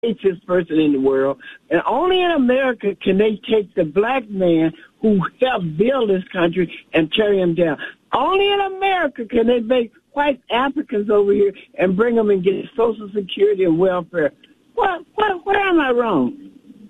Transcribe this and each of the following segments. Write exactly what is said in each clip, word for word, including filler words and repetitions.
richest person in the world, and only in America can they take the black man who helped build this country and tear him down. Only in America can they make white Africans over here and bring them and get Social Security and welfare. What? What? Where am I wrong?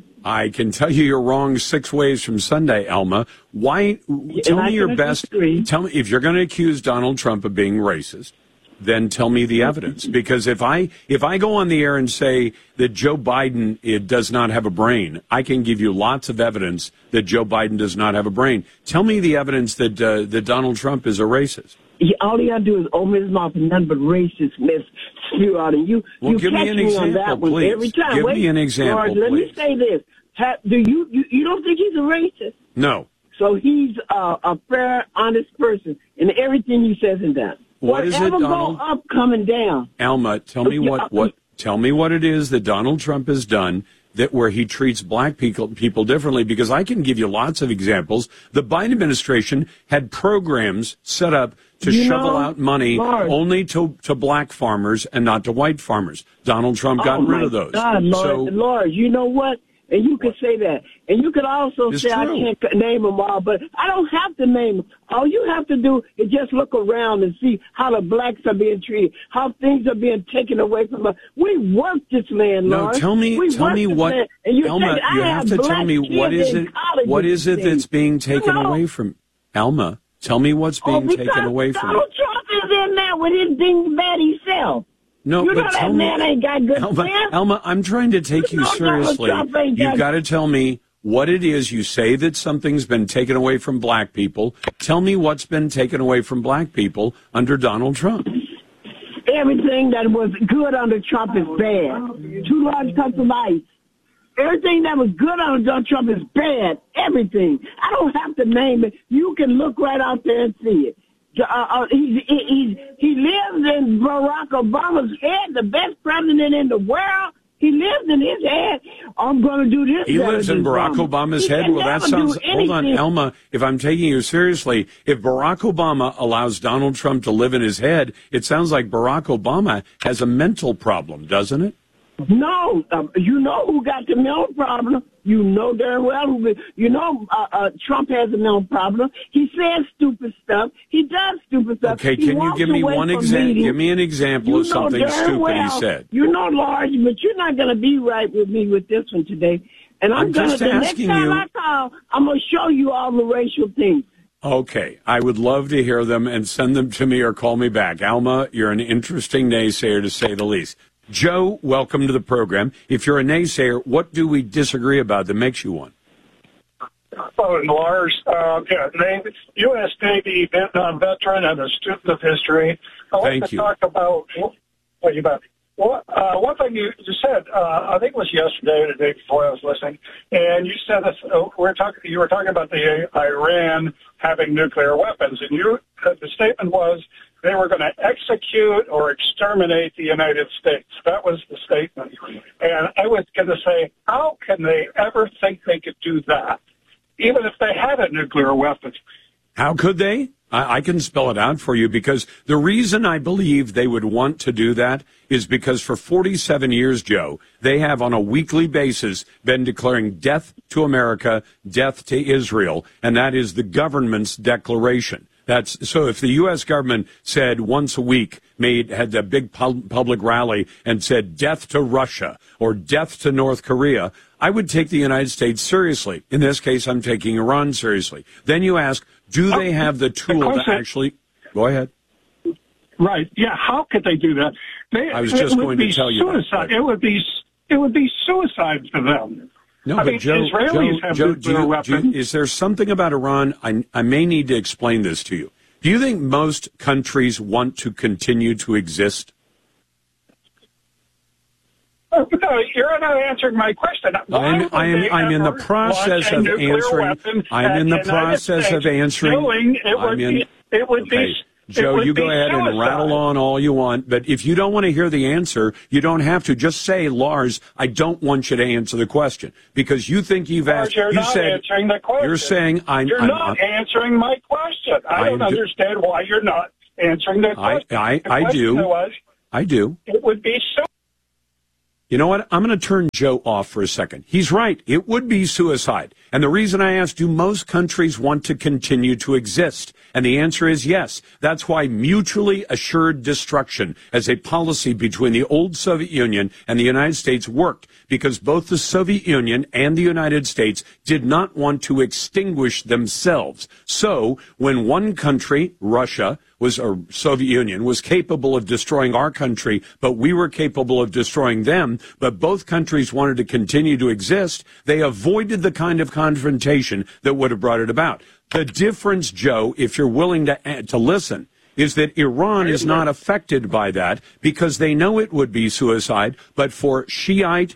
I can tell you you're wrong six ways from Sunday, Alma. Why? Tell me your best. Disagree. Tell me if you're going to accuse Donald Trump of being racist. Then tell me the evidence. Because if I if I go on the air and say that Joe Biden it does not have a brain, I can give you lots of evidence that Joe Biden does not have a brain. Tell me the evidence that uh, that Donald Trump is a racist. He, all he got to do is open his mouth and nothing but racist mess spew out. And you, well, you give catch me an me example, on that one please. every time. Give Wait, me an example, George, let please. me say this. Ha, do you, you you don't think he's a racist? No. So he's uh, a fair, honest person in everything he says and does. What is it, Donald? Go up, coming down. Alma, tell me what, what tell me what it is that Donald Trump has done that where he treats black people people differently, because I can give you lots of examples. The Biden administration had programs set up to you shovel know, out money Lord. only to, to black farmers and not to white farmers. Donald Trump got oh rid of those. God, Lord, so, Lord, you know what? And you could say that. And you could also it's say, true. I can't name them all, but I don't have to name them. All you have to do is just look around and see how the blacks are being treated, how things are being taken away from us. We work this land, No, Lord. tell me, we tell me what, you Alma, say, you have to tell me what is it, what is it that's being taken you know, away from, Alma, tell me what's being oh, taken away from Donald Trump is in there with his thing bad himself. No, you but know tell that me, man ain't got good Alma, sense. Alma, I'm trying to take you, you know seriously. You've got to tell me what it is. You say that something's been taken away from black people. Tell me what's been taken away from black people under Donald Trump. Everything that was good under Trump is bad. Two large cups of ice. Everything that was good under Donald Trump is bad. Everything. I don't have to name it. You can look right out there and see it. Uh, uh, he, he, he lives in Barack Obama's head, the best president in the world. He lives in his head. I'm going to do this. He lives in Barack Obama. Obama's he head? Well, that sounds... Hold on, Elma. If I'm taking you seriously, if Barack Obama allows Donald Trump to live in his head, it sounds like Barack Obama has a mental problem, doesn't it? No. Um, you know who got the mental problem. You know darn well who... You know uh, uh, Trump has a mental problem. He says stupid stuff. He does stupid stuff. Okay, he can you give me one example? Give me an example you of something stupid well, he said. You know, Large, but you're not going to be right with me with this one today. And I'm, I'm going to, just the next asking time you, I call, I'm going to show you all the racial things. Okay, I would love to hear them and send them to me or call me back. Alma, you're an interesting naysayer to say the least. Joe, welcome to the program. If you're a naysayer, what do we disagree about that makes you one? Oh, and Lars, uh, yeah, Navy, U S Navy Vietnam veteran and a student of history. I want Thank to you. talk about what you about. Well, uh, one thing you, you said, uh, I think it was yesterday or the day before I was listening, and you said that uh, we're talking. You were talking about the uh, Iran having nuclear weapons, and you uh, the statement was they were going to execute or exterminate the United States. That was the statement, and I was going to say, how can they ever think they could do that, even if they had a nuclear weapon? How could they? I, I can spell it out for you, because the reason I believe they would want to do that is because for forty-seven years, Joe, they have on a weekly basis been declaring death to America, death to Israel, and that is the government's declaration. That's so if the U S government said once a week, made had a big pub, public rally and said death to Russia or death to North Korea, I would take the United States seriously. In this case, I'm taking Iran seriously. Then you ask, do they have the tool to actually... Go ahead. Right. Yeah. How could they do that? They, I was just going to tell you suicide. that. It would be it would be suicide for them. No, I but mean, Joe, Israelis Joe, have Joe nuclear do you, weapons. do you, is there something about Iran? I, I may need to explain this to you. Do you think most countries want to continue to exist? Oh, no, you're not answering my question. I'm, I am, I'm in the process of answering. I'm in the process of answering. It would be. It would be. Joe, you go ahead and rattle on all you want, but if you don't want to hear the answer, you don't have to. Just say, Lars, I don't want you to answer the question, because you think you've asked. You're you not said, answering the question. You're saying I'm. You're I'm, not I'm, answering my question. I don't I do, understand why you're not answering the question. I, I, the I question do. Was, I do. it would be so. You know what? I'm going to turn Joe off for a second. He's right. It would be suicide. And the reason I asked, do most countries want to continue to exist? And the answer is yes. That's why mutually assured destruction as a policy between the old Soviet Union and the United States worked, because both the Soviet Union and the United States did not want to extinguish themselves. So when one country, Russia, was, or Soviet Union, was capable of destroying our country, but we were capable of destroying them, but both countries wanted to continue to exist, they avoided the kind of confrontation that would have brought it about. The difference, Joe, if you're willing to, to listen, is that Iran is not affected by that because they know it would be suicide, but for Shiite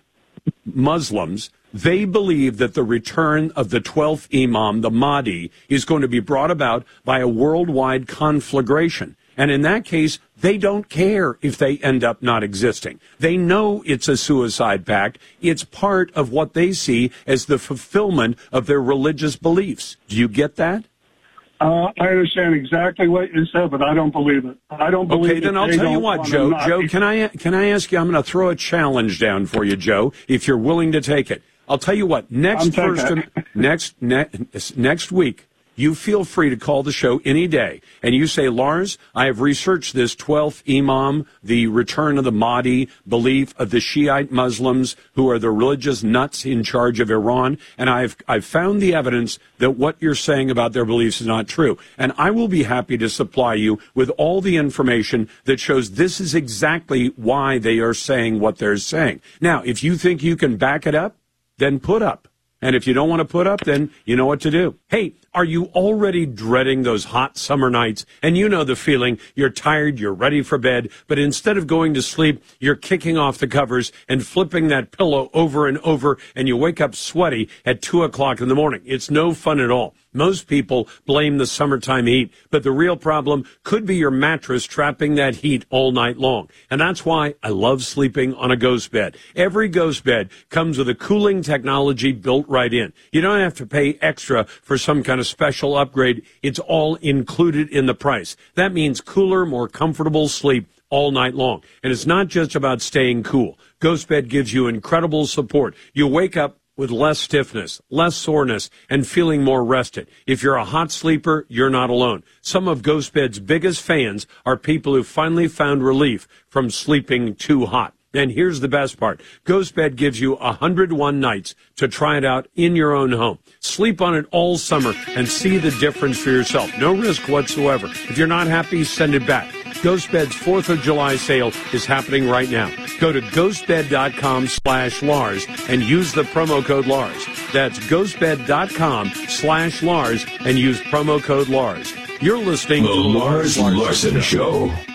Muslims, they believe that the return of the twelfth Imam, the Mahdi, is going to be brought about by a worldwide conflagration. And in that case, they don't care if they end up not existing. They know it's a suicide pact. It's part of what they see as the fulfillment of their religious beliefs. Do you get that? Uh, I understand exactly what you said, but I don't believe it. I don't believe it. Okay, then I'll tell you what, Joe. Joe, can I can I ask you? I'm going to throw a challenge down for you, Joe, if you're willing to take it. I'll tell you what. Next first next ne- next week, you feel free to call the show any day, and you say, Lars, I have researched this twelfth Imam, the return of the Mahdi belief of the Shiite Muslims who are the religious nuts in charge of Iran, and I've I've found the evidence that what you're saying about their beliefs is not true. And I will be happy to supply you with all the information that shows this is exactly why they are saying what they're saying. Now, if you think you can back it up, then put up. And if you don't want to put up, then you know what to do. Hey, are you already dreading those hot summer nights? And you know the feeling. You're tired, you're ready for bed, but instead of going to sleep, you're kicking off the covers and flipping that pillow over and over, and you wake up sweaty at two o'clock in the morning. It's no fun at all. Most people blame the summertime heat, but the real problem could be your mattress trapping that heat all night long. And that's why I love sleeping on a ghost bed. Every ghost bed comes with a cooling technology built right in. You don't have to pay extra for some kind of special upgrade. It's all included in the price. That means cooler, more comfortable sleep all night long. And it's not just about staying cool. Ghost Bed gives you incredible support. You wake up with less stiffness, less soreness, and feeling more rested. If you're a hot sleeper, you're not alone. Some of Ghost Bed's biggest fans are people who finally found relief from sleeping too hot. And here's the best part. Ghost Bed gives you one hundred one nights to try it out in your own home. Sleep on it all summer and see the difference for yourself. No risk whatsoever. If you're not happy, send it back. Ghost Bed's fourth of July sale is happening right now. Go to ghostbed.com slash Lars and use the promo code Lars. That's ghostbed.com slash Lars and use promo code Lars. You're listening to The Lars Larson Show.